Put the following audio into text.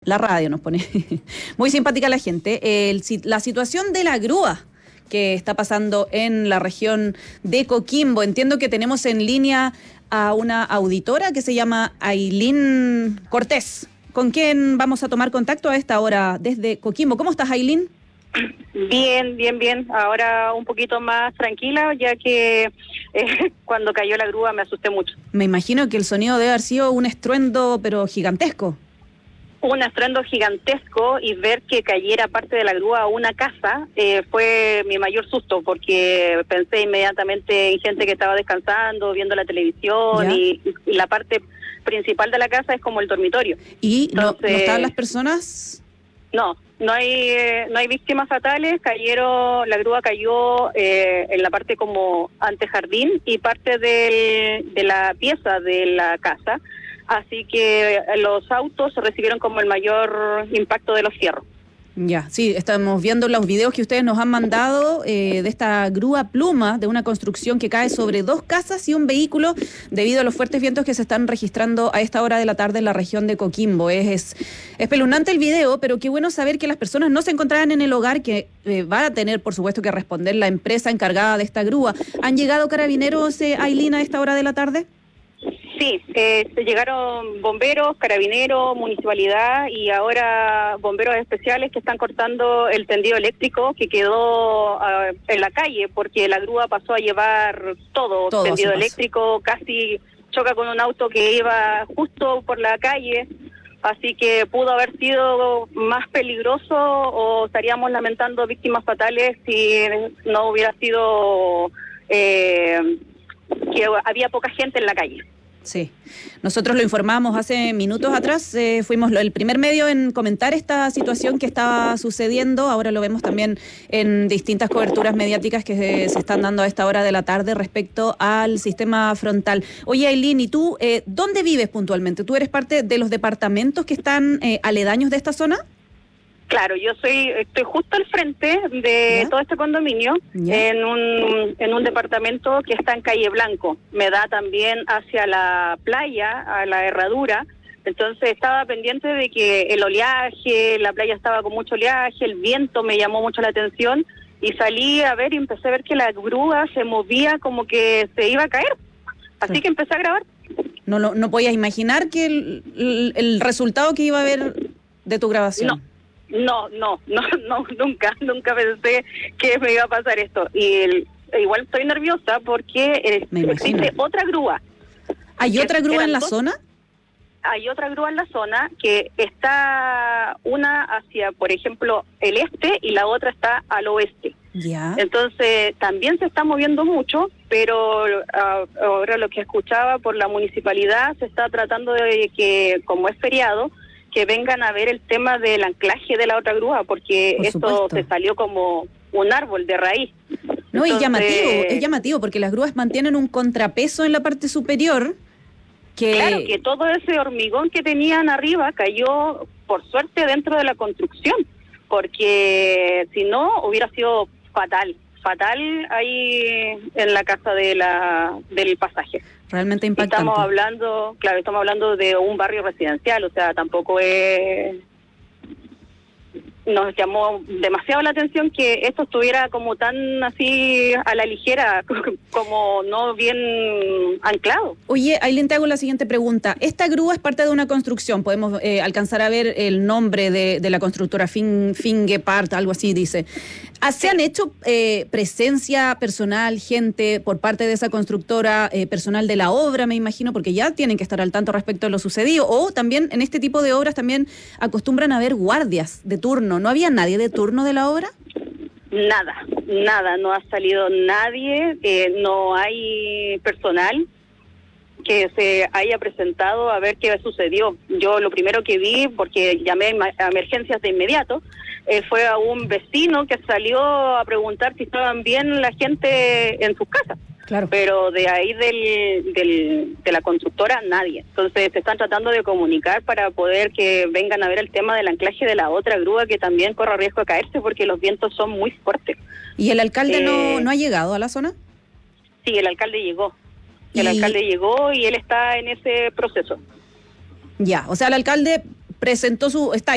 la radio nos pone. Muy simpática la gente. La situación de la grúa que está pasando en la región de Coquimbo. Entiendo que tenemos en línea a una auditora que se llama Ailín Cortés, con quien vamos a tomar contacto a esta hora desde Coquimbo. ¿Cómo estás, Ailín? Bien. Ahora un poquito más tranquila, ya que cuando cayó la grúa me asusté mucho. Me imagino que el sonido debe haber sido un estruendo, pero gigantesco. Un estruendo gigantesco, y ver que cayera parte de la grúa a una casa fue mi mayor susto, porque pensé inmediatamente en gente que estaba descansando, viendo la televisión, y la parte principal de la casa es como el dormitorio. ¿Y entonces, no estaban las personas? No hay víctimas fatales. La grúa cayó en la parte como antejardín y parte de la pieza de la casa. Así que los autos recibieron como el mayor impacto de los fierros. Ya, sí, estamos viendo los videos que ustedes nos han mandado de esta grúa pluma de una construcción que cae sobre 2 casas y un vehículo debido a los fuertes vientos que se están registrando a esta hora de la tarde en la región de Coquimbo. Es espeluznante el video, pero qué bueno saber que las personas no se encontraban en el hogar, que va a tener, por supuesto, que responder la empresa encargada de esta grúa. ¿Han llegado carabineros, Ailín, a esta hora de la tarde? Sí, llegaron bomberos, carabineros, municipalidad y ahora bomberos especiales que están cortando el tendido eléctrico que quedó en la calle, porque la grúa pasó a llevar todo tendido eléctrico, casi choca con un auto que iba justo por la calle, así que pudo haber sido más peligroso o estaríamos lamentando víctimas fatales si no hubiera sido que había poca gente en la calle. Sí, nosotros lo informamos hace minutos atrás, fuimos el primer medio en comentar esta situación que estaba sucediendo. Ahora lo vemos también en distintas coberturas mediáticas que se están dando a esta hora de la tarde respecto al sistema frontal. Oye, Ailín, ¿y tú dónde vives puntualmente? ¿Tú eres parte de los departamentos que están aledaños de esta zona? Claro, yo estoy justo al frente de todo este condominio, en un departamento que está en Calle Blanco. Me da también hacia la playa, a la herradura. Entonces estaba pendiente de que el oleaje, la playa estaba con mucho oleaje, el viento me llamó mucho la atención y salí a ver y empecé a ver que la grúa se movía como que se iba a caer. Así que empecé a grabar. No podías imaginar que el resultado que iba a haber de tu grabación. No, nunca pensé que me iba a pasar esto. Y igual estoy nerviosa porque existe otra grúa. ¿Hay otra grúa en la zona? Hay otra grúa en la zona que está una hacia, por ejemplo, el este y la otra está al oeste. Ya. Entonces también se está moviendo mucho, pero ahora lo que escuchaba por la municipalidad se está tratando de que, como es feriado, que vengan a ver el tema del anclaje de la otra grúa, porque esto se salió como un árbol de raíz. No, entonces, es llamativo, porque las grúas mantienen un contrapeso en la parte superior. Claro, que todo ese hormigón que tenían arriba cayó, por suerte, dentro de la construcción, porque si no, hubiera sido fatal ahí en la casa del pasaje. Realmente impactante. Estamos hablando de un barrio residencial, o sea, tampoco nos llamó demasiado la atención que esto estuviera como tan así a la ligera, como no bien anclado. Oye, Ailín, te hago la siguiente pregunta. Esta grúa es parte de una construcción, podemos alcanzar a ver el nombre de la constructora, Fingepart, algo así dice. ¿Se han hecho presencia personal, gente por parte de esa constructora, personal de la obra, me imagino, porque ya tienen que estar al tanto respecto de lo sucedido? O también en este tipo de obras también acostumbran a haber guardias de turno. ¿No había nadie de turno de la obra? Nada, no ha salido nadie, no hay personal que se haya presentado a ver qué sucedió. Yo lo primero que vi, porque llamé a emergencias de inmediato, fue a un vecino que salió a preguntar si estaban bien la gente en sus casas. Claro. Pero de ahí de la constructora, nadie. Entonces se están tratando de comunicar para poder que vengan a ver el tema del anclaje de la otra grúa, que también corre riesgo de caerse porque los vientos son muy fuertes. ¿Y el alcalde no ha llegado a la zona? Sí, el alcalde llegó. El alcalde llegó y él está en ese proceso. Ya, o sea, el alcalde presentó está